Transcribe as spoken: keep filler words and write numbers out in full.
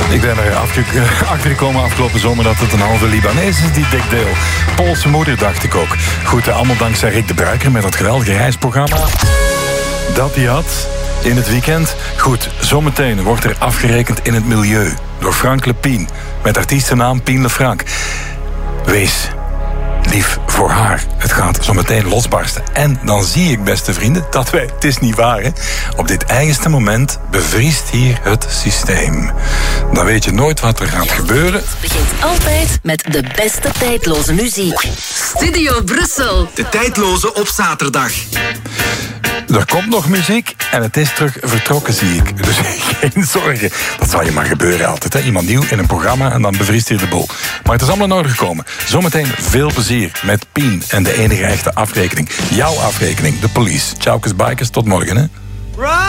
Ik ben er achter gekomen afgelopen zomer dat het een halve Libanees is, die Dick Dale. Poolse moeder, dacht ik ook. Goed, allemaal dankzij Rick de Bruiker met dat geweldige reisprogramma dat hij had in het weekend. Goed, zometeen wordt er afgerekend in het milieu door Frank Lepine, met artiestennaam Pien Lefranc. Wees lief voor haar. Het gaat zo meteen losbarsten. En dan zie ik, beste vrienden, dat wij, het is niet waar, hè, op dit eigenste moment bevriest hier het systeem. Dan weet je nooit wat er gaat gebeuren. Het begint altijd met de beste tijdloze muziek. Studio Brussel. De tijdloze op zaterdag. Er komt nog muziek en het is terug vertrokken, zie ik. Dus geen zorgen. Dat zal je maar gebeuren altijd, hè. Iemand nieuw in een programma en dan bevriest hier de boel. Maar het is allemaal in orde gekomen. Zometeen veel plezier met Pien en de enige echte afrekening. Jouw afrekening, de police. Ciao, bikers, tot morgen, hè.